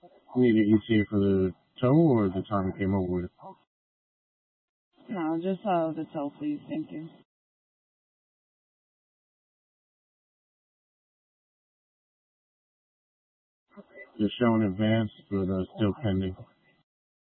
Need an ETA for the tow or the time it came over with? No, just the tow, please. Thank you. Just showing advance, but still pending.